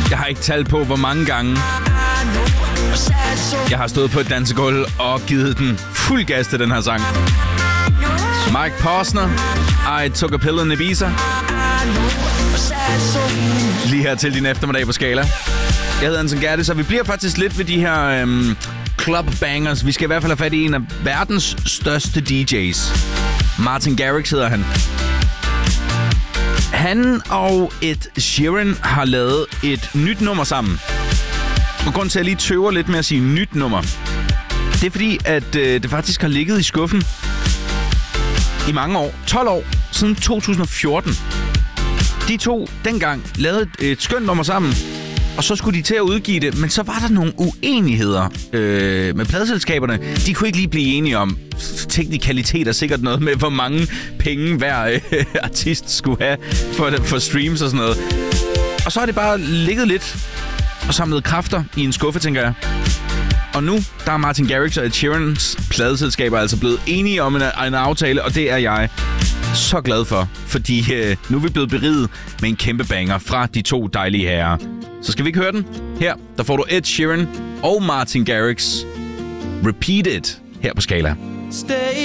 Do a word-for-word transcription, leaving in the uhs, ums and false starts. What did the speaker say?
Jeg har ikke talt på, hvor mange gange jeg har stået på et dansegulv og givet den fuld gas til den her sang. Mike Posner, I Took a Pill in Ibiza. Lige her til din eftermiddag på Skala. Jeg hedder Anton Gerdes, og vi bliver faktisk lidt ved de her øhm, club bangers. Vi skal i hvert fald have fat i en af verdens største D J's. Martin Garrix hedder han. Han og Ed Sheeran har lavet et nyt nummer sammen. Og grunden til, at jeg lige tøver lidt med at sige nyt nummer, det er fordi, at øh, det faktisk har ligget i skuffen i mange år. tolv år, siden to tusind og fjorten. De to dengang lavede et, et skønt nummer sammen, og så skulle de til at udgive det, men så var der nogle uenigheder øh, med pladeselskaberne. De kunne ikke lige blive enige om teknikalitet og sikkert noget med, hvor mange penge hver øh, artist skulle have for, for streams og sådan noget. Og så har det bare ligget lidt og samlet kræfter i en skuffe, tænker jeg. Og nu, der er Martin Garrix og Ed Sheerans pladeselskaber altså blevet enige om en, en aftale, og det er jeg så glad for, fordi øh, nu er vi blevet beriget med en kæmpe banger fra de to dejlige herrer. Så skal vi ikke høre den? Her, der får du Ed Sheeran og Martin Garrix. Repeat It her på Skala. Stay